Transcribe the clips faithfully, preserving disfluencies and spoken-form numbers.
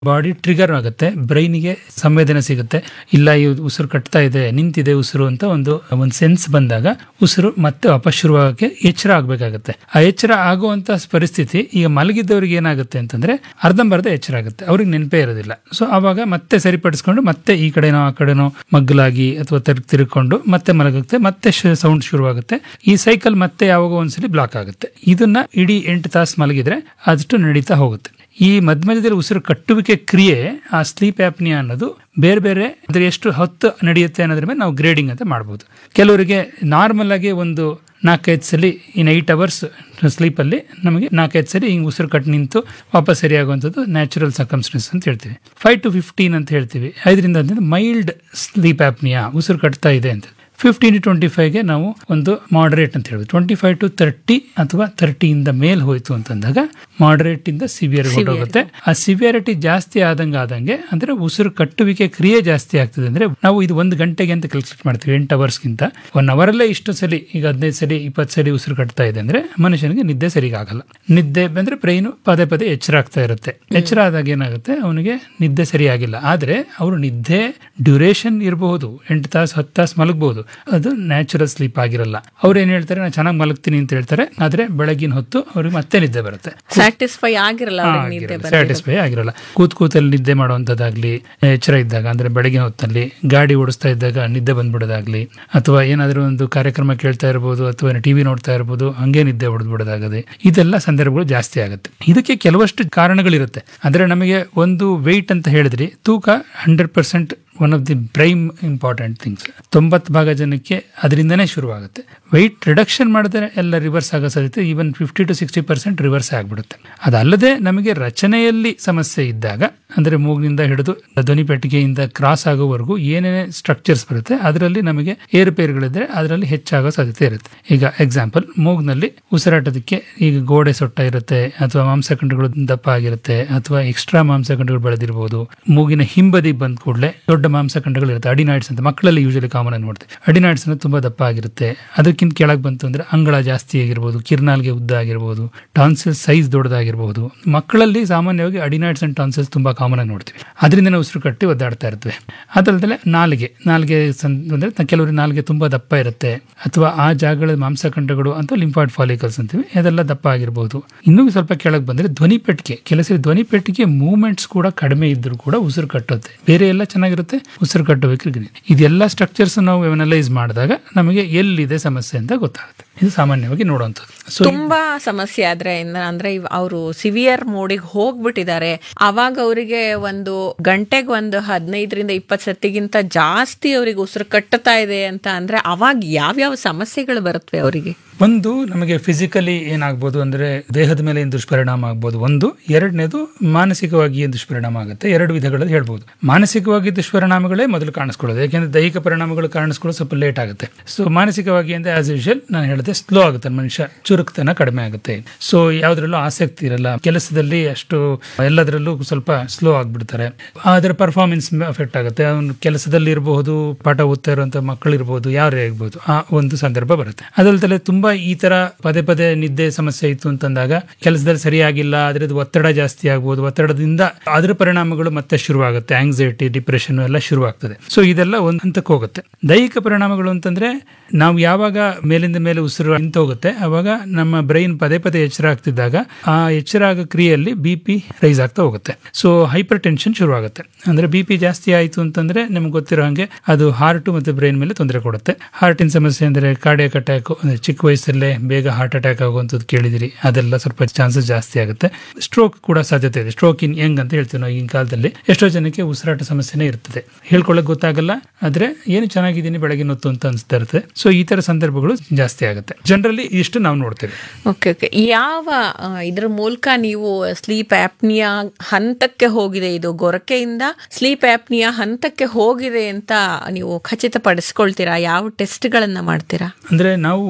Body trigger ಆಗುತ್ತೆ, ಬ್ರೈನ್ಗೆ ಸಂವೇದನೆ ಸಿಗುತ್ತೆ, ಇಲ್ಲ ಈ ಉಸಿರು ಕಟ್ತಾ ಇದೆ, ನಿಂತಿದೆ ಉಸಿರು ಅಂತ ಒಂದು ಒಂದು ಸೆನ್ಸ್ ಬಂದಾಗ ಉಸಿರು ಮತ್ತೆ ವಾಪಸ್ ಶುರುವಾಗಕ್ಕೆ ಎಚ್ಚರ ಆಗ್ಬೇಕಾಗತ್ತೆ. ಆ ಎಚ್ಚರ ಆಗುವಂತ ಪರಿಸ್ಥಿತಿ ಈಗ ಮಲಗಿದ್ದವ್ರಿಗೆ ಏನಾಗುತ್ತೆ ಅಂತಂದ್ರೆ ಅರ್ಧಂಬರ್ಧ ಎಚ್ಚರ ಆಗುತ್ತೆ, ಅವ್ರಿಗೆ ನೆನಪೇ ಇರೋದಿಲ್ಲ. ಸೊ ಅವಾಗ ಮತ್ತೆ ಸರಿಪಡಿಸ್ಕೊಂಡು ಮತ್ತೆ ಈ ಕಡೆನೋ ಆ ಕಡೆನೋ ಮಗ್ಗಲಾಗಿ ಅಥವಾ ತಿರುಗ್ ತಿರ್ಕೊಂಡು ಮತ್ತೆ ಮಲಗುತ್ತೆ, ಮತ್ತೆ ಸೌಂಡ್ ಶುರುವಾಗುತ್ತೆ. ಈ ಸೈಕಲ್ ಮತ್ತೆ ಯಾವಾಗ ಒಂದ್ಸಲಿ ಬ್ಲಾಕ್ ಆಗುತ್ತೆ. ಇದನ್ನ ಇಡೀ ಎಂಟು ತಾಸು ಮಲಗಿದ್ರೆ ಅಷ್ಟು ನಡೀತಾ ಹೋಗುತ್ತೆ. ಈ ಮಧ್ಯ ಮಧ್ಯದಲ್ಲಿ ಉಸಿರು ಕಟ್ಟುವಿಕೆ ಕ್ರಿಯೆ, ಆ ಸ್ಲೀಪ್ ಆಪ್ನಿಯಾ ಅನ್ನೋದು ಬೇರೆ ಬೇರೆ ಅಂದ್ರೆ ಎಷ್ಟು ಹೊತ್ತು ನಡೆಯುತ್ತೆ ಅನ್ನೋದ್ರ ಮೇಲೆ ನಾವು ಗ್ರೇಡಿಂಗ್ ಅಂತ ಮಾಡ್ಬೋದು. ಕೆಲವರಿಗೆ ನಾರ್ಮಲ್ ಆಗಿ ಒಂದು ನಾಲ್ಕೈದು ಸಲ ಇನ್ ಏಟ್ ಅವರ್ಸ್ ಸ್ಲೀಪಲ್ಲಿ ನಮಗೆ ನಾಲ್ಕೈದು ಸರಿ ಹಿಂಗೆ ಉಸಿರು ಕಟ್ಟು ನಿಂತು ವಾಪಸ್ ಸರಿಯಾಗುವಂಥದ್ದು ನ್ಯಾಚುರಲ್ ಸರ್ಕಮ್ಸ್ಟೆನ್ಸ್ ಅಂತ ಹೇಳ್ತೀವಿ. ಫೈವ್ ಟು ಫಿಫ್ಟೀನ್ ಅಂತ ಹೇಳ್ತೀವಿ. ಐದರಿಂದ ಹದಿನೈದು ಮೈಲ್ಡ್ ಸ್ಲೀಪ್ ಆಪ್ನಿಯಾ, ಉಸಿರು ಕಟ್ತಾ ಇದೆ ಅಂತ. ಫಿಫ್ಟೀನ್ ಟು ಟ್ವೆಂಟಿ ಫೈವ್ಗೆ ನಾವು ಒಂದು ಮಾಡರೇಟ್ ಅಂತ ಹೇಳ್ಬೋದು. ಟ್ವೆಂಟಿ ಫೈವ್ ಟು ತರ್ಟಿ ಅಥವಾ ತರ್ಟಿಯಿಂದ ಮೇಲೆ ಹೋಯ್ತು ಅಂತಂದಾಗ ಮಾಡರೇಟ್ ಇಂದ ಸಿವಿಯರ್ ಹೊರಟೋಗುತ್ತೆ. ಆ ಸಿವಿಯರಿಟಿ ಜಾಸ್ತಿ ಆದಂಗೆ ಆದಂಗೆ ಅಂದ್ರೆ ಉಸಿರು ಕಟ್ಟುವಿಕೆ ಕ್ರಿಯೆ ಜಾಸ್ತಿ ಆಗ್ತದೆ. ಅಂದ್ರೆ ನಾವು ಇದು ಒಂದು ಗಂಟೆಗೆ ಅಂತ ಕ್ಯಾಲ್ಕುಲೇಟ್ ಮಾಡ್ತೀವಿ, ಎಂಟು ಅವರ್ಸ್ಗಿಂತ ಒನ್ ಅವರಲ್ಲೇ ಇಷ್ಟು ಸಲಿ, ಈಗ ಹದಿನೈದು ಸಲಿ ಇಪ್ಪತ್ತು ಸಲಿ ಉಸಿರು ಕಟ್ತಾ ಇದೆ ಅಂದ್ರೆ ಮನುಷ್ಯನಿಗೆ ನಿದ್ದೆ ಸರಿಯಾಗಲ್ಲ. ನಿದ್ದೆ ಬಂದ್ರೆ ಬ್ರೈನು ಪದೇ ಪದೇ ಎಚ್ಚರ ಆಗ್ತಾ ಇರುತ್ತೆ. ಎಚ್ಚರ ಆದಾಗ ಏನಾಗುತ್ತೆ, ಅವನಿಗೆ ನಿದ್ದೆ ಸರಿಯಾಗಿಲ್ಲ. ಆದ್ರೆ ಅವರು ನಿದ್ದೆ ಡ್ಯೂರೇಷನ್ ಇರಬಹುದು, ಎಂಟು ತಾಸು ಹತ್ತು ತಾಸು ಮಲಗಬಹುದು, ಅದು ನ್ಯಾಚುರಲ್ ಸ್ಲೀಪ್ ಆಗಿರಲ್ಲ. ಅವ್ರು ಏನ್ ಹೇಳ್ತಾರೆ, ನಾನು ಚೆನ್ನಾಗಿ ಮಲಗ್ತೀನಿ ಅಂತ ಹೇಳ್ತಾರೆ, ಆದ್ರೆ ಬೆಳಗಿನ ಹೊತ್ತು ಅವ್ರಿಗೆ ಮತ್ತೆ ನಿದ್ದೆ ಬರುತ್ತೆ. ಸ್ಯಾಟಿಸ್ಫೈ ಆಗಿರಲ್ಲ, ಸ್ಯಾಟಿಸ್ಫೈ ಆಗಿರಲ್ಲ. ಕೂತ್ ಕೂತಲ್ಲಿ ನಿದ್ದೆ ಮಾಡುವಂತದ್ದಾಗ್ಲಿ, ಎಚ್ಚರ ಇದ್ದಾಗ ಅಂದ್ರೆ ಬೆಳಗಿನ ಹೊತ್ತಲ್ಲಿ ಗಾಡಿ ಓಡಿಸ್ತಾ ಇದ್ದಾಗ ನಿದ್ದೆ ಬಂದ್ಬಿಡೋದಾಗ್ಲಿ, ಅಥವಾ ಏನಾದ್ರೂ ಒಂದು ಕಾರ್ಯಕ್ರಮ ಕೇಳ್ತಾ ಇರಬಹುದು ಅಥವಾ ಟಿವಿ ನೋಡ್ತಾ ಇರಬಹುದು, ಹಂಗೆ ನಿದ್ದೆ ಹೊಡೆದ್ಬಿಡೋದಾಗದೆ, ಇದೆಲ್ಲ ಸಂದರ್ಭಗಳು ಜಾಸ್ತಿ ಆಗುತ್ತೆ. ಇದಕ್ಕೆ ಕೆಲವಷ್ಟು ಕಾರಣಗಳಿರುತ್ತೆ. ಅಂದ್ರೆ ನಮಗೆ ಒಂದು ವೆಯ್ಟ್ ಅಂತ ಹೇಳಿದ್ರಿ, ತೂಕ hundred percent one of the prime important things. ತೊಂಬತ್ತು ಭಾಗ ಜನಕ್ಕೆ ಅದರಿಂದನೇ ಶುರುವಾಗುತ್ತೆ. ವೆಯ್ಟ್ ರಿಡಕ್ಷನ್ ಮಾಡಿದ್ರೆ ಎಲ್ಲ ರಿವರ್ಸ್ ಆಗೋ ಸಾಧ್ಯತೆ, even fifty to sixty percent reverse ಆಗ್ಬಿಡುತ್ತೆ. ಅದಲ್ಲದೆ ನಮಗೆ ರಚನೆಯಲ್ಲಿ ಸಮಸ್ಯೆ ಇದ್ದಾಗ, ಅಂದ್ರೆ ಮೂಗಿನಿಂದ ಹಿಡಿದು ಧ್ವನಿ ಪೆಟ್ಟಿಗೆಯಿಂದ ಕ್ರಾಸ್ ಆಗೋವರೆಗೂ ಏನೇನೇ ಸ್ಟ್ರಕ್ಚರ್ಸ್ ಬರುತ್ತೆ ಅದರಲ್ಲಿ ನಮಗೆ ಏರುಪೇರುಗಳಿದ್ರೆ ಅದರಲ್ಲಿ ಹೆಚ್ಚಾಗೋ ಸಾಧ್ಯತೆ ಇರುತ್ತೆ. ಈಗ ಎಕ್ಸಾಂಪಲ್, ಮೂಗ್ನಲ್ಲಿ ಉಸಿರಾಟದಕ್ಕೆ ಈಗ ಗೋಡೆ ಸೊಟ್ಟ ಇರುತ್ತೆ, ಅಥವಾ ಮಾಂಸಖಂಡಗಳು ದಪ್ಪ ಆಗಿರುತ್ತೆ, ಅಥವಾ ಎಕ್ಸ್ಟ್ರಾ ಮಾಂಸಖಂಡಗಳು ಬೆಳೆದಿರಬಹುದು. ಮೂಗಿನ ಹಿಂಬದಿ ಬಂದ ಕೂಡಲೇ ದೊಡ್ಡ ಮಾಂಸಖಂಡಗಳು ಇರುತ್ತೆ, ಅಡಿನಾಯ್ಡ್ಸ್ ಅಂತ ಮಕ್ಕಳಲ್ಲಿ ಯೂಶಲಿ ಕಾಮನ್ ಆಗಿ ನೋಡ್ತೀವಿ. ಅಡಿನಾಯ್ಡ್ಸ್ ತುಂಬಾ ದಪ್ಪ ಆಗಿರುತ್ತೆ. ಅದಕ್ಕಿಂತ ಕೆಳಗೆ ಬಂತು ಅಂದ್ರೆ ಅಂಗಳ ಜಾಸ್ತಿ ಆಗಿರ್ಬೋದು, ಕಿರ್ನಾಲ್ಗೆ ಉದ್ದ ಆಗಿರ್ಬೋದು, ಟಾನ್ಸಿಲ್ ಸೈಜ್ ದೊಡ್ಡದಾಗಿರ್ಬೋದು. ಮಕ್ಕಳಲ್ಲಿ ಸಾಮಾನ್ಯವಾಗಿ ಅಡಿನಾಯ್ಡ್ಸ್ ಅಂಡ್ ಟಾನ್ಸಿಲ್ಸ್ ತುಂಬಾ ಕಾಮನ್ ಆಗಿ ನೋಡ್ತೀವಿ. ಅದರಿಂದ ನಾವು ಉಸಿರು ಕಟ್ಟಿ ಒದ್ದಾಡ್ತಾ ಇರ್ತೇವೆ. ಅದಲ್ಲದೆ ನಾಲಿಗೆ ನಾಲಿಗೆ ಅಂದ್ರೆ ಕೆಲವರಿಗೆ ನಾಲಿಗೆ ತುಂಬಾ ದಪ್ಪ ಇರುತ್ತೆ, ಅಥವಾ ಆ ಜಾಗಗಳ ಮಾಂಸಖಂಡಗಳು ಅಂತ ಲಿಂಫಾಯ್ಡ್ ಫಾಲಿಕಲ್ಸ್ ಅಂತೀವಿ, ಅದೆಲ್ಲ ದಪ್ಪ ಆಗಿರ್ಬೋದು. ಇನ್ನೂ ಸ್ವಲ್ಪ ಕೆಳಗೆ ಬಂದ್ರೆ ಧ್ವನಿ ಪೆಟ್ಟಿಗೆ, ಕೆಲಸ ಧ್ವನಿ ಪೆಟ್ಟಿಗೆ ಮೂವ್ಮೆಂಟ್ಸ್ ಕೂಡ ಕಡಿಮೆ ಇದ್ರೂ ಕೂಡ ಉಸಿರು ಕಟ್ಟುತ್ತೆ. ಬೇರೆ ಎಲ್ಲ ಚೆನ್ನಾಗಿರುತ್ತೆ, ಉಸಿರು ಕಟ್ಟಬೇಕು. ಇದೆಲ್ಲ ಸ್ಟ್ರಕ್ಚರ್ಸ್ ನಾವು ಅನಲೈಸ್ ಮಾಡಿದಾಗ ನಮಗೆ ಎಲ್ಲಿದೆ ಸಮಸ್ಯೆ ಅಂತ ಗೊತ್ತಾಗುತ್ತೆ. ಇದು ಸಾಮಾನ್ಯವಾಗಿ ನೋಡುವಂಥದ್ದು. ತುಂಬಾ ಸಮಸ್ಯೆ ಆದ್ರೆ ಅಂದ್ರೆ ಅವರು ಸಿವಿಯರ್ ಮೋಡಿಗೆ ಹೋಗ್ಬಿಟ್ಟಿದ್ದಾರೆ, ಅವಾಗ ಅವರಿಗೆ ಒಂದು ಗಂಟೆಗೆ ಒಂದು ಹದಿನೈದರಿಂದ ಇಪ್ಪತ್ತು ಸತಿಗಿಂತ ಜಾಸ್ತಿ ಅವರಿಗೆ ಉಸಿರು ಕಟ್ಟುತ್ತಾ ಇದೆ ಅಂತ ಅಂದ್ರೆ ಅವಾಗ ಯಾವ್ಯಾವ ಸಮಸ್ಯೆಗಳು ಬರುತ್ತವೆ ಅವರಿಗೆ? ಒಂದು, ನಮಗೆ ಫಿಸಿಕಲಿ ಏನಾಗ್ಬೋದು ಅಂದ್ರೆ ದೇಹದ ಮೇಲೆ ಏನು ದುಷ್ಪರಿಣಾಮ ಆಗ್ಬೋದು. ಒಂದು, ಎರಡನೇದು ಮಾನಸಿಕವಾಗಿ ಏನು ದುಷ್ಪರಿಣಾಮ ಆಗುತ್ತೆ. ಎರಡು ವಿಧಗಳಲ್ಲಿ ಹೇಳ್ಬೋದು. ಮಾನಸಿಕವಾಗಿ ದುಷ್ಪರಿಣಾಮಗಳೇ ಮೊದಲು ಕಾಣಿಸ್ಕೊಳ್ಳೋದು, ಯಾಕೆಂದ್ರೆ ದೈಹಿಕ ಪರಿಣಾಮಗಳು ಕಾಣಿಸ್ಕೊಳ್ಳೋದು ಸ್ವಲ್ಪ ಲೇಟ್ ಆಗುತ್ತೆ. ಸೊ ಮಾನಸಿಕವಾಗಿ ಅಂದ್ರೆ ಆಸ್ ಯೂಶುವಲ್ ನಾನು ಹೇಳಿದೆ, ಸ್ಲೋ ಆಗುತ್ತೆ ಮನುಷ್ಯ, ಚುರುಕ್ತನ ಕಡಿಮೆ ಆಗುತ್ತೆ. ಸೊ ಯಾವ್ದ್ರಲ್ಲೂ ಆಸಕ್ತಿ ಇರಲ್ಲ, ಕೆಲಸದಲ್ಲಿ ಅಷ್ಟು ಎಲ್ಲದರಲ್ಲೂ ಸ್ವಲ್ಪ ಸ್ಲೋ ಆಗ್ಬಿಡ್ತಾರೆ. ಅದರ ಪರ್ಫಾರ್ಮೆನ್ಸ್ ಎಫೆಕ್ಟ್ ಆಗುತ್ತೆ. ಅವನು ಕೆಲಸದಲ್ಲಿ ಇರಬಹುದು, ಪಾಠ ಓದ್ತಾ ಇರುವಂತ ಮಕ್ಕಳು ಇರಬಹುದು, ಯಾರೇ ಆಗ್ಬಹುದು, ಆ ಒಂದು ಸಂದರ್ಭ ಬರುತ್ತೆ. ಅದಲ್ಲದೆ ತುಂಬಾ ಈ ತರ ಪದೇ ಪದೇ ನಿದ್ದೆ ಸಮಸ್ಯೆ ಇತ್ತು ಅಂತಂದಾಗ ಕೆಲಸದಲ್ಲಿ ಸರಿಯಾಗಿಲ್ಲ, ಅದ್ರದ್ದು ಒತ್ತಡ ಜಾಸ್ತಿ ಆಗ್ಬೋದು. ಒತ್ತಡದಿಂದ ಅದರ ಪರಿಣಾಮಗಳು ಮತ್ತೆ ಶುರುವಾಗುತ್ತೆ, ಆಂಗ್ಸೈಟಿ, ಡಿಪ್ರೆಷನ್ ಎಲ್ಲ ಶುರುವಾಗ್ತದೆ. ಸೊ ಇದೆಲ್ಲ ಒಂದ್ ಹಂತಕ್ಕೆ ಹೋಗುತ್ತೆ. ದೈಹಿಕ ಪರಿಣಾಮಗಳು ಅಂತಂದ್ರೆ, ನಾವು ಯಾವಾಗ ಮೇಲಿಂದ ಮೇಲೆ ಉಸಿರು ನಿಂತು ಹೋಗುತ್ತೆ ಅವಾಗ ನಮ್ಮ ಬ್ರೈನ್ ಪದೇ ಪದೇ ಎಚ್ಚರ ಆಗ್ತಿದ್ದಾಗ ಆ ಎಚ್ಚರ ಆಗೋ ಕ್ರಿಯೆಯಲ್ಲಿ ಬಿ ಪಿ ರೈಸ್ ಆಗ್ತಾ ಹೋಗುತ್ತೆ. ಸೊ ಹೈಪರ್ ಟೆನ್ಷನ್ ಶುರು ಆಗುತ್ತೆ. ಅಂದ್ರೆ ಬಿ ಪಿ ಜಾಸ್ತಿ ಆಯ್ತು ಅಂತಂದ್ರೆ ನಿಮ್ಗೆ ಗೊತ್ತಿರೋ ಹಾಗೆ ಅದು ಹಾರ್ಟ್ ಮತ್ತೆ ಬ್ರೈನ್ ಮೇಲೆ ತೊಂದರೆ ಕೊಡುತ್ತೆ. ಹಾರ್ಟಿನ ಸಮಸ್ಯೆ ಅಂದ್ರೆ ಕಾರ್ಡಿಯಾಕ್ ಅಟ್ಯಾಕ್, ಚಿಕ್ಕ ವಯಸ್ಸಲ್ಲೇ ಬೇಗ ಹಾರ್ಟ್ ಅಟ್ಯಾಕ್ ಆಗುವಂಥದ್ದು ಕೇಳಿದಿರಿ, ಅದೆಲ್ಲ ಸ್ವಲ್ಪ ಚಾನ್ಸಸ್ ಜಾಸ್ತಿ ಆಗುತ್ತೆ. ಸ್ಟ್ರೋಕ್ ಕೂಡ ಸಾಧ್ಯತೆ ಇದೆ. ಸ್ಟ್ರೋಕ್ ಇನ್ ಯಂಗ್ ಅಂತ ಹೇಳ್ತೀವಿ ನಾವು. ಈಗಿನ ಕಾಲದಲ್ಲಿ ಎಷ್ಟೋ ಜನಕ್ಕೆ ಉಸಿರಾಟ ಸಮಸ್ಯೆನೇ ಇರ್ತದೆ, ಹೇಳ್ಕೊಳ್ಳೋಕೆ ಗೊತ್ತಾಗಲ್ಲ, ಆದ್ರೆ ಏನು ಚೆನ್ನಾಗಿದ್ದೀನಿ ಬೆಳಗಿನ ಹೊತ್ತು ಅಂತ ಅನಿಸ್ತಾ ಇರುತ್ತೆ. ಸೊ ಈ ತರ ಸಂದರ್ಭಗಳು ಜಾಸ್ತಿ ಆಗುತ್ತೆ. ಜನರಲಿ ಇಷ್ಟು ನಾವು ನೋಡ್ತೇವೆ. ಓಕೆ ಓಕೆ ಯಾವ ಇದ್ರ ಮೂಲಕ ನೀವು ಸ್ಲೀಪ್ ಆಪ್ನಿಯಾ ಹಂತಕ್ಕೆ ಹೋಗಿದೆ, ಇದು ಗೊರಕೆಯಿಂದ ಸ್ಲೀಪ್ ಆಪ್ನಿಯಾ ಹಂತಕ್ಕೆ ಹೋಗಿದೆ ಅಂತ ನೀವು ಖಚಿತಪಡಿಸ್ಕೊಳ್ತೀರಾ? ಯಾವ ಟೆಸ್ಟ್ ಗಳನ್ನ ಮಾಡ್ತೀರಾ? ಅಂದ್ರೆ ನಾವು ಇದನ್ನ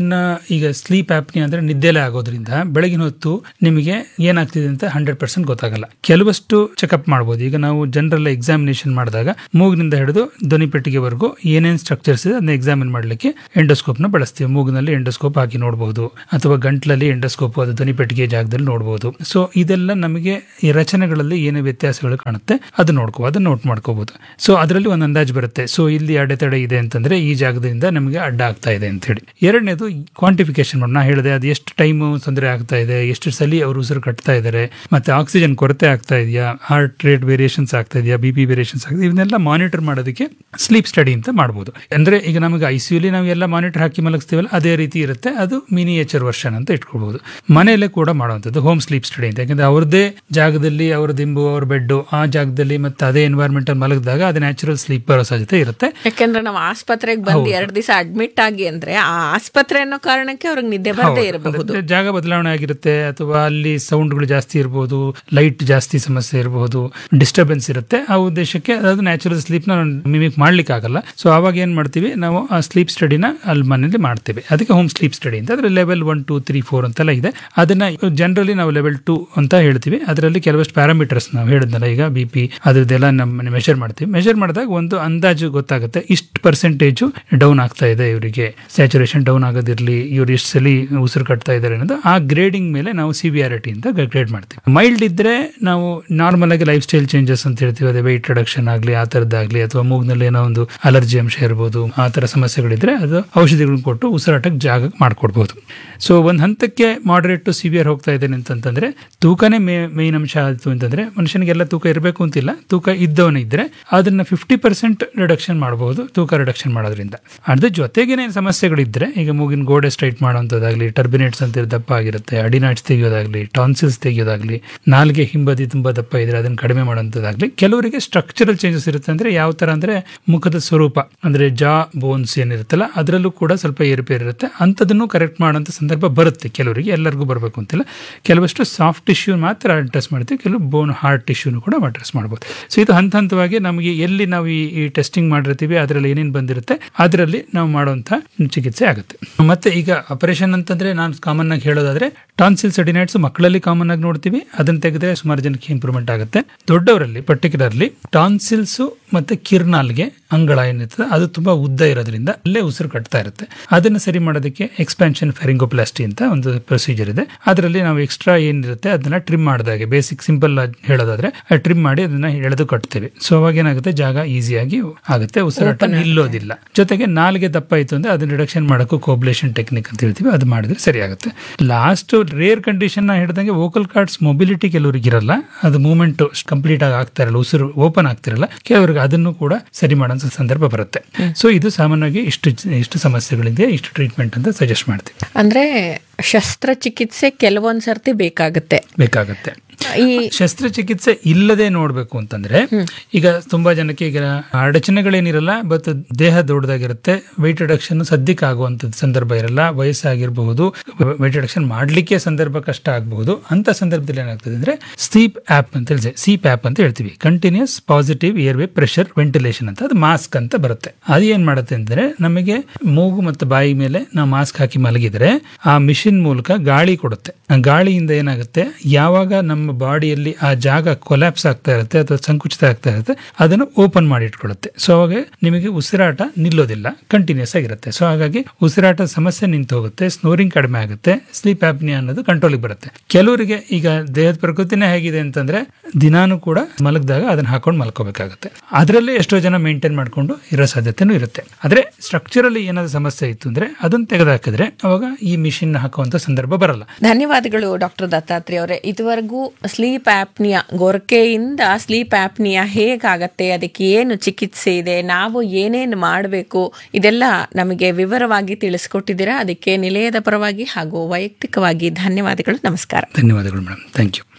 ಅದನ್ನ ಈಗ ಸ್ಲೀಪ್ ಆಪ್ನಿ ಅಂದ್ರೆ ನಿದ್ದೆಲೆ ಆಗೋದ್ರಿಂದ ಬೆಳಗಿನ ಹೊತ್ತು ನಿಮಗೆ ಏನಾಗ್ತಿದೆ ಅಂತ ಹಂಡ್ರೆಡ್ ಪರ್ಸೆಂಟ್ ಗೊತ್ತಾಗಲ್ಲ. ಕೆಲವಷ್ಟು ಚೆಕಪ್ ಮಾಡಬಹುದು. ಈಗ ನಾವು ಜನರಲ್ ಎಕ್ಸಾಮಿನೇಷನ್ ಮಾಡಿದಾಗ ಮೂಗಿನಿಂದ ಹಿಡಿದು ಧ್ವನಿ ಪೆಟ್ಟಿಗೆವರೆಗೂ ಏನೇನ್ ಸ್ಟ್ರಕ್ಚರ್ಸ್ ಇದೆ ಅದನ್ನ ಎಕ್ಸಾಮಿನ್ ಮಾಡಲಿಕ್ಕೆ ಎಂಡೋಸ್ಕೋಪ್ ನ ಬಳಸ್ತೀವಿ. ಮೂಗಿನಲ್ಲಿ ಎಂಡೋಸ್ಕೋಪ್ ಹಾಕಿ ನೋಡಬಹುದು, ಅಥವಾ ಗಂಟ್ಲಲ್ಲಿ ಎಂಡೋಸ್ಕೋಪ್ ಅದು ಧ್ವನಿ ಪೆಟ್ಟಿಗೆ ಜಾಗದಲ್ಲಿ ನೋಡಬಹುದು. ಸೊ ಇದೆಲ್ಲ ನಮಗೆ ಈ ರಚನೆಗಳಲ್ಲಿ ಏನೇ ವ್ಯತ್ಯಾಸಗಳು ಕಾಣುತ್ತೆ ಅದು ನೋಡ್ಕೋ ಅದನ್ನ ನೋಟ್ ಮಾಡ್ಕೋಬಹುದು. ಸೊ ಅದರಲ್ಲಿ ಒಂದು ಅಂದಾಜು ಬರುತ್ತೆ. ಸೊ ಇಲ್ಲಿ ಅಡೆತಡೆ ಇದೆ ಅಂತಂದ್ರೆ ಈ ಜಾಗದಿಂದ ನಮಗೆ ಅಡ್ಡ ಆಗ್ತಾ ಇದೆ ಅಂತ ಹೇಳಿ. ಎರಡನೇದು ಕ್ವಾಂಟಿಫಿಕೇಶನ್ ಮಾಡಿ ನಾ ಹೇಳಿದೆ, ಅದು ಎಷ್ಟು ಟೈಮ್ ತೊಂದರೆ ಆಗ್ತಾ ಇದೆ, ಎಷ್ಟು ಸಲ ಅವರು ಉಸಿರು ಕಟ್ತಾ ಇದ್ದಾರೆ, ಮತ್ತೆ ಆಕ್ಸಿಜನ್ ಕೊರತೆ ಆಗ್ತಾ ಇದೆಯಾ, ಹಾರ್ಟ್ ರೇಟ್ ವೇರಿಯೇಷನ್ಸ್ ಆಗ್ತಾ ಇದೆಯಾ, ಬಿ ಪಿ ವೇರಿಯೇಷನ್ಸ್ ಆಗ್ತದೆ, ಇವನ್ನೆಲ್ಲ ಮಾನಿಟರ್ ಮಾಡೋದಕ್ಕೆ ಸ್ಲೀಪ್ ಸ್ಟಡಿ ಅಂತ ಮಾಡಬಹುದು. ಅಂದ್ರೆ ಈಗ ನಮಗೆ ಐಸಿಯುಲಿ ನಾವು ಎಲ್ಲ ಮಾನಿಟರ್ ಹಾಕಿ ಮಲಗಿಸ್ತೀವಲ್ಲ ಅದೇ ರೀತಿ ಇರುತ್ತೆ. ಅದು ಮಿನಿಯೇಚರ್ ವರ್ಷನ್ ಅಂತ ಇಟ್ಕೊಳ್ಬಹುದು. ಮನೆಯಲ್ಲೇ ಕೂಡ ಮಾಡುವಂಥದ್ದು ಹೋಮ್ ಸ್ಲೀಪ್ ಸ್ಟಡಿ ಅಂತ. ಯಾಕಂದ್ರೆ ಅವ್ರದೇ ಜಾಗದಲ್ಲಿ ಅವ್ರ ದಿಂಬು ಅವ್ರ ಬೆಡ್ ಆ ಜಾಗದಲ್ಲಿ ಮತ್ತೆ ಅದೇ ಎನ್ವೈರ್ಮೆಂಟ್ ಅಲ್ಲಿ ಮಲಗಿದಾಗ ಅದು ನ್ಯಾಚುರಲ್ ಸ್ಲೀಪ್ ಬರೋ ಸಾಧ್ಯತೆ ಇರುತ್ತೆ. ಯಾಕಂದ್ರೆ ನಾವು ಆಸ್ಪತ್ರೆಗೆ ಬಂದು ಎರಡು ದಿವಸ ಅಡ್ಮಿಟ್ ಆಗಿ ಅಂದ್ರೆ ಆ ಆಸ್ಪತ್ರೆ ಅನ್ನೋ ಕಾರಣಕ್ಕೆ ಅವ್ರಿಗೆ ನಿದ್ದೆ ಬರದೇ ಇರಬಹುದು. ಜಾಗ ಬದಲಾವಣೆ ಆಗಿರುತ್ತೆ, ಅಥವಾ ಅಲ್ಲಿ ಸೌಂಡ್ಗಳು ಜಾಸ್ತಿ ಇರಬಹುದು, ಲೈಟ್ ಜಾಸ್ತಿ ಸಮಸ್ಯೆ ಇರಬಹುದು, ಡಿಸ್ಟರ್ಬೆನ್ಸ್ ಇರುತ್ತೆ. ಆ ಉದ್ದೇಶಕ್ಕೆ ಅದು ನ್ಯಾಚುರಲ್ ಸ್ಲೀಪ್ ನ ಮಿಮಿಕ್ ಮಾಡ್ಲಿಕ್ಕೆ ಆಗಲ್ಲ. ಸೊ ಅವಾಗ ಏನ್ ಮಾಡ್ತೀವಿ ನಾವು ಆ ಸ್ಲೀಪ್ ಸ್ಟಡಿನ ಅಲ್ಲಿ ಮನೇಲಿ ಮಾಡ್ತೇವೆ. ಅದಕ್ಕೆ ಹೋಮ್ ಸ್ಲೀಪ್ ಸ್ಟಡಿ ಅಂತ. ಅದ್ರ level one two three four ಅಂತೆಲ್ಲ ಇದೆ. ಅದನ್ನ ಜನರಲಿ ನಾವು ಲೆವೆಲ್ ಟೂ ಅಂತ ಹೇಳ್ತೀವಿ. ಅದರಲ್ಲಿ ಕೆಲವಷ್ಟು ಪ್ಯಾರಾಮೀಟರ್ಸ್ ನಾವು ಹೇಳಿದ್ನಲ್ಲ ಈಗ ಬಿ ಪಿ ಅದರದೆಲ್ಲ ನಮ್ಮ ಮೆಷರ್ ಮಾಡ್ತೀವಿ. ಮೆಷರ್ ಮಾಡಿದಾಗ ಒಂದು ಅಂದಾಜು ಗೊತ್ತಾಗುತ್ತೆ ಇಷ್ಟು ಪರ್ಸೆಂಟೇಜು ಡೌನ್ ಆಗ್ತಾ ಇದೆ, ಇವರಿಗೆ ಸ್ಯಾಚುರೇಷನ್ ಡೌನ್ ಆಗೋದಿರ್ಲಿ, ಇವ್ರು ಎಷ್ಟು ಸಲ ಉಸಿರು ಕಟ್ತಾ ಇದ್ದಾರೆ ಅನ್ನೋದು ಆ ಗ್ರೇಡಿಂಗ್ ಮೇಲೆ ನಾವು ಸಿವಿಯಾರಿಟಿ ಅಂತ ಗ್ರೇಡ್ ಮಾಡ್ತೀವಿ. ಮೈಲ್ಡ್ ಇದ್ರೆ ನಾವು ನಾರ್ಮಲ್ ಆಗಿ ಲೈಫ್ ಸ್ಟೈಲ್ ಚೇಂಜಸ್ ಅಂತ ಹೇಳ್ತೀವಿ. ಅದೇ ವೆಯ್ಟ್ ರಿಡಕ್ಷನ್ ಆಗಲಿ ಆ ತರದ್ದಾಗ್ಲಿ, ಅಥವಾ ಮೂಗ್ನಲ್ಲಿ ಏನೋ ಒಂದು ಅಲರ್ಜಿ ಅಂಶ ಇರ್ಬೋದು, ಆ ತರ ಸಮಸ್ಯೆಗಳಿದ್ರೆ ಅದು ಔಷಧಿಗಳನ್ನ ಕೊಟ್ಟು ಉಸಿರಾಟಕ್ಕೆ ಜಾಗ ಮಾಡ್ಕೊಡ್ಬಹುದು. ಸೊ ಒಂದು ಹಂತಕ್ಕೆ ಮಾಡರೇಟ್ ಟು ಸಿವಿಯರ್ ಹೋಗ್ತಾ ಇದ್ದೇನೆ ಅಂತಂದ್ರೆ ತೂಕನೇ ಮೇ ಮೇನ್ ಅಂಶ ಆಯಿತು ಅಂತಂದ್ರೆ, ಮನುಷ್ಯನಿಗೆಲ್ಲ ತೂಕ ಇರಬೇಕು ಅಂತಿಲ್ಲ, ತೂಕ ಇದ್ದವನ ಇದ್ರೆ ಅದನ್ನ ಫಿಫ್ಟಿ ಪರ್ಸೆಂಟ್ ರಿಡಕ್ಷನ್ ಮಾಡಬಹುದು ತೂಕ ರಿಡಕ್ಷನ್ ಮಾಡೋದ್ರಿಂದ. ಅದ್ರ ಜೊತೆಗೇನೆ ಸಮಸ್ಯೆಗಳಿದ್ರೆ ಈಗ ಮೂಗಿನ ಗೋಡೆ ಸ್ಟ್ರೈಟ್ ಮಾಡುವಂಥದ್ದಾಗ್ಲಿ, ಟರ್ಬಿನೇಟ್ಸ್ ಅಂತ ದಪ್ಪ ಆಗಿರುತ್ತೆ, ಅಡಿನಾಯ್ಡ್ಸ್ ತೆಗೆಯೋದಾಗ್ಲಿ, ಟಾನ್ಸಿಲ್ಸ್ ತೆಗೆಯೋದಾಗ್ಲಿ, ನಾಲ್ಗೆ ಹಿಂಬದಿ ತುಂಬಾ ದಪ್ಪ ಇದ್ರೆ ಅದನ್ನ ಕಡಿಮೆ ಮಾಡುವಂಥದ್ದಾಗ್ಲಿ. ಕೆಲವರಿಗೆ ಸ್ಟ್ರಕ್ಚರಲ್ ಚೇಂಜಸ್ ಇರುತ್ತೆ. ಅಂದ್ರೆ ಯಾವ ತರ ಅಂದ್ರೆ ಮುಖದ ಸ್ವರೂಪ ಅಂದ್ರೆ ಜಾ ಬೋನ್ಸ್ ಏನಿರುತ್ತಲ್ಲ ಅದರಲ್ಲೂ ಕೂಡ ಸ್ವಲ್ಪ ಏರುಪೇರು ಇರುತ್ತೆ. ಅಂಥದನ್ನು ಕರೆಕ್ಟ್ ಮಾಡುವಂಥ ಸಂದರ್ಭ ಬರುತ್ತೆ. ಕೆಲವರಿಗೆ, ಎಲ್ಲರಿಗೂ ಬರಬೇಕು ಅಂತಿಲ್ಲ. ಕೆಲವಷ್ಟು ಸಾಫ್ಟ್ ಟಿಶ್ಯೂ ಮಾತ್ರ ಅಡ್ರೆಸ್ ಮಾಡ್ತೀವಿ, ಕೆಲವು ಬೋನ್ ಹಾರ್ಟ್ ಟಿಶ್ಯೂನು ಕೂಡ ಅಡ್ರೆಸ್ ಮಾಡ್ಬೋದು. ಸೊ ಇದು ಹಂತ ಹಂತವಾಗಿ ನಮಗೆ ಎಲ್ಲಿ ನಾವು ಈ ಟೆಸ್ಟಿಂಗ್ ಮಾಡಿರ್ತೀವಿ ಅದರಲ್ಲಿ ಏನೇನು ಬಂದಿರುತ್ತೆ ಅದರಲ್ಲಿ ನಾವು ಮಾಡುವಂಥ ಚಿಕಿತ್ಸೆ ಆಗುತ್ತೆ. ಮತ್ತೆ ಈಗ ಆಪರೇಷನ್ ಅಂತಂದ್ರೆ ನಾನು ಕಾಮನ್ ಆಗಿ ಹೇಳೋದಾದ್ರೆ ಟಾನ್ಸಿಲ್ಸ್ ಅಡಿನೈಡ್ಸ್ ಮಕ್ಕಳಲ್ಲಿ ಕಾಮನ್ ಆಗಿ ನೋಡ್ತೀವಿ. ಅದನ್ನ ತೆಗೆದ್ರೆ ಸುಮಾರು ಜನಕ್ಕೆ ಇಂಪ್ರೂವ್ಮೆಂಟ್ ಆಗುತ್ತೆ. ದೊಡ್ಡವರಲ್ಲಿ ಪರ್ಟಿಕ್ಯುಲರ್ಲಿ ಟಾನ್ಸಿಲ್ಸ್ ಮತ್ತೆ ಕಿರ್ನಾಲ್ಗೆ ಅಂಗಳ ಏನಿರ್ತದೆ ಅದು ತುಂಬಾ ಉದ್ದ ಇರೋದ್ರಿಂದ ಅಲ್ಲೇ ಉಸಿರು ಕಟ್ತಾ ಇರುತ್ತೆ. ಅದನ್ನು ಸರಿ ಮಾಡೋದಕ್ಕೆ ಎಕ್ಸ್ಪ್ಯಾನ್ಷನ್ ಫೆರಿಂಗೋಪ್ಲಾಸ್ಟಿ ಅಂತ ಒಂದು ಪ್ರೊಸೀಜರ್ ಇದೆ. ಅದರಲ್ಲಿ ನಾವು ಎಕ್ಸ್ಟ್ರಾ ಏನಿರುತ್ತೆ ಅದನ್ನ ಟ್ರಿಮ್ ಮಾಡಿದಾಗೆ, ಬೇಸಿಕ್ ಸಿಂಪಲ್ ಹೇಳೋದಾದ್ರೆ ಟ್ರಿಮ್ ಮಾಡಿ ಅದನ್ನ ಎಳೆದು ಕಟ್ತೇವೆ. ಸೊ ಅವಾಗ ಏನಾಗುತ್ತೆ ಜಾಗ ಈಸಿಯಾಗಿ ಆಗುತ್ತೆ, ಉಸಿರಾಟ ನಿಲ್ಲೋದಿಲ್ಲ. ಜೊತೆಗೆ ನಾಲ್ಗೆ ದಪ್ಪ ಆಯ್ತು ಅಂದ್ರೆ ಅದನ್ನ ರಿಡಕ್ಷನ್ ಮಾಡೋಕ್ಕೂ ಕೋಬ್ಲೇಷನ್ ಟೆಕ್ನಿಕ್ ಅಂತ ಹೇಳ್ತೀವಿ, ಅದು ಮಾಡಿದ್ರೆ ಸರಿ ಆಗುತ್ತೆ. ಲಾಸ್ಟ್ ರೇರ್ ಕಂಡೀಷನ್ ನ ಹಿಡಿದಂಗೆ ವೋಕಲ್ ಕಾರ್ಡ್ಸ್ ಮೊಬಿಲಿಟಿ ಕೆಲವರಿಗೆ ಇರಲ್ಲ, ಅದು ಮೂವ್ಮೆಂಟ್ ಕಂಪ್ಲೀಟ್ ಆಗಿ ಆಗ್ತಾ ಇರಲ್ಲ, ಉಸಿರು ಓಪನ್ ಆಗ್ತಿರಲ್ಲ, ಕೆಲವರಿಗೆ ಅದನ್ನು ಕೂಡ ಸರಿ ಮಾಡೋ ಸಂದರ್ಭ ಬರುತ್ತೆ. ಸೊ ಇದು ಸಾಮಾನ್ಯವಾಗಿ ಇಷ್ಟು ಇಷ್ಟು ಸಮಸ್ಯೆಗಳಿದೆ, ಇಷ್ಟು ಟ್ರೀಟ್ಮೆಂಟ್ ಅಂತ ಸಜೆಸ್ಟ್ ಮಾಡ್ತೀವಿ. ಅಂದ್ರೆ ಶಸ್ತ್ರಚಿಕಿತ್ಸೆ ಕೆಲವೊಂದ್ ಸರ್ತಿ ಬೇಕಾಗುತ್ತೆ ಬೇಕಾಗತ್ತೆ ಈ ಶಸ್ತ್ರಚಿಕಿತ್ಸೆ ಇಲ್ಲದೆ ನೋಡ್ಬೇಕು ಅಂತಂದ್ರೆ ಈಗ ತುಂಬಾ ಜನಕ್ಕೆ ಈಗ ಅಡಚಣೆಗಳೇನಿರಲ್ಲ, ಬಟ್ ದೇಹ ದೊಡ್ಡದಾಗಿರುತ್ತೆ, ವೆಯ್ಟ್ ರಿಡಕ್ಷನ್ ಸದ್ಯಕ್ಕೆ ಆಗುವಂತ ಸಂದರ್ಭ ಇರಲ್ಲ, ವಯಸ್ಸಾಗಿರಬಹುದು, ವೆಯ್ಟ್ ರಿಡಕ್ಷನ್ ಮಾಡ್ಲಿಕ್ಕೆ ಸಂದರ್ಭ ಕಷ್ಟ ಆಗಬಹುದು. ಅಂತ ಸಂದರ್ಭದಲ್ಲಿ ಏನಾಗ್ತದೆ ಅಂದ್ರೆ ಸ್ಲೀಪ್ ಆಪ್ ಅಂತ ಹೇಳಿ ಸೀಪ್ ಆಪ್ ಅಂತ ಹೇಳ್ತೀವಿ, continuous positive airway pressure ventilation ಅಂತ, ಅದು ಮಾಸ್ಕ್ ಅಂತ ಬರುತ್ತೆ. ಅದು ಏನ್ ಮಾಡುತ್ತೆ ಅಂದ್ರೆ ನಮಗೆ ಮೂಗು ಮತ್ತು ಬಾಯಿ ಮೇಲೆ ನಾವು ಮಾಸ್ಕ್ ಹಾಕಿ ಮಲಗಿದ್ರೆ ಆ ಮಿಷಿನ್ ಮೂಲಕ ಗಾಳಿ ಕೊಡುತ್ತೆ. ಆ ಗಾಳಿಯಿಂದ ಏನಾಗುತ್ತೆ, ಯಾವಾಗ ನಮ್ಮ ಬಾಡಿಯಲ್ಲಿ ಆ ಜಾಗ ಕೊಲ್ಯಾಪ್ಸ್ ಆಗ್ತಾ ಇರುತ್ತೆ ಅಥವಾ ಸಂಕುಚಿತ ಆಗ್ತಾ ಇರುತ್ತೆ ಅದನ್ನು ಓಪನ್ ಮಾಡಿ ಇಟ್ಕೊಳ್ಳುತ್ತೆ. ಸೊ ಅವಾಗ ನಿಮಗೆ ಉಸಿರಾಟ ನಿಲ್ಲೋದಿಲ್ಲ, ಕಂಟಿನ್ಯೂಸ್ ಆಗಿರುತ್ತೆ. ಸೊ ಹಾಗಾಗಿ ಉಸಿರಾಟ ಸಮಸ್ಯೆ ನಿಂತು ಹೋಗುತ್ತೆ, ಸ್ನೋರಿಂಗ್ ಕಡಿಮೆ ಆಗುತ್ತೆ, ಸ್ಲೀಪ್ ಆಪ್ನಿಯಾ ಅನ್ನೋದು ಕಂಟ್ರೋಲಿಗೆ ಬರುತ್ತೆ. ಕೆಲವರಿಗೆ ಈಗ ದೇಹದ ಪ್ರಕೃತಿನೇ ಹೇಗಿದೆ ಅಂತಂದ್ರೆ ದಿನಾನು ಕೂಡ ಮಲಗಿದಾಗ ಅದನ್ನ ಹಾಕೊಂಡು ಮಲ್ಕೋಬೇಕಾಗುತ್ತೆ. ಅದರಲ್ಲೇ ಎಷ್ಟೋ ಜನ ಮೇಂಟೈನ್ ಮಾಡ್ಕೊಂಡು ಇರೋ ಸಾಧ್ಯತೆನೂ ಇರುತ್ತೆ. ಆದ್ರೆ ಸ್ಟ್ರಕ್ಚರಲ್ಲಿ ಏನಾದ್ರು ಸಮಸ್ಯೆ ಇತ್ತು ಅಂದ್ರೆ ಅದನ್ನ ತೆಗೆದುಹಾಕಿದ್ರೆ ಅವಾಗ ಈ ಮಿಷಿನ್ ಹಾಕುವಂತ ಸಂದರ್ಭ ಬರಲ್ಲ. ಧನ್ಯವಾದಗಳು ಡಾಕ್ಟರ್ ದತ್ತಾತ್ರಿ ಅವರೇ. ಇದುವರೆಗೂ ಸ್ಲೀಪ್ ಆಪ್ನಿಯಾ, ಗೊರಕೆಯಿಂದ ಸ್ಲೀಪ್ ಆಪ್ನಿಯಾ ಹೇಗಾಗತ್ತೆ, ಅದಕ್ಕೆ ಏನು ಚಿಕಿತ್ಸೆ ಇದೆ, ನಾವು ಏನೇನು ಮಾಡಬೇಕು, ಇದೆಲ್ಲ ನಮಗೆ ವಿವರವಾಗಿ ತಿಳಿಸ್ಕೊಟ್ಟಿದ್ದೀರಾ. ಅದಕ್ಕೆ ನಿಲಯದ ಪರವಾಗಿ ಹಾಗೂ ವೈಯಕ್ತಿಕವಾಗಿ ಧನ್ಯವಾದಗಳು. ನಮಸ್ಕಾರ. ಧನ್ಯವಾದಗಳು ಮೇಡಮ್. Thank you.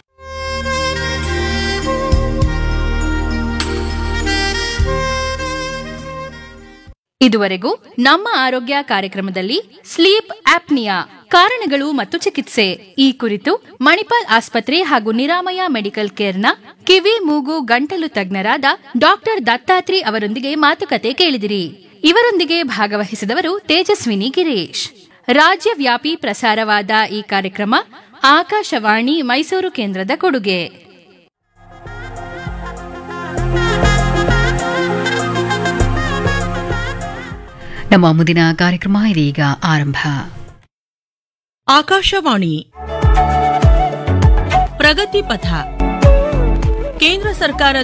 ಇದುವರೆಗೂ ನಮ್ಮ ಆರೋಗ್ಯ ಕಾರ್ಯಕ್ರಮದಲ್ಲಿ ಸ್ಲೀಪ್ ಆಪ್ನಿಯಾ ಕಾರಣಗಳು ಮತ್ತು ಚಿಕಿತ್ಸೆ ಈ ಕುರಿತು ಮಣಿಪಾಲ್ ಆಸ್ಪತ್ರೆ ಹಾಗೂ ನಿರಾಮಯ ಮೆಡಿಕಲ್ ಕೇರ್ನ ಕಿವಿ ಮೂಗು ಗಂಟಲು ತಜ್ಞರಾದ ಡಾಕ್ಟರ್ ದತ್ತಾತ್ರಿ ಅವರೊಂದಿಗೆ ಮಾತುಕತೆ ಕೇಳಿದಿರಿ. ಇವರೊಂದಿಗೆ ಭಾಗವಹಿಸಿದವರು ತೇಜಸ್ವಿನಿ ಗಿರೀಶ್. ರಾಜ್ಯವ್ಯಾಪಿ ಪ್ರಸಾರವಾದ ಈ ಕಾರ್ಯಕ್ರಮ ಆಕಾಶವಾಣಿ ಮೈಸೂರು ಕೇಂದ್ರದ ಕೊಡುಗೆ. ನಮ್ಮ ಮುಂದಿನ ಕಾರ್ಯಕ್ರಮ ಇದೀಗ ಆರಂಭ. ಆಕಾಶವಾಣಿ ಪ್ರಗತಿ ಪಥ. ಕೇಂದ್ರ ಸರ್ಕಾರ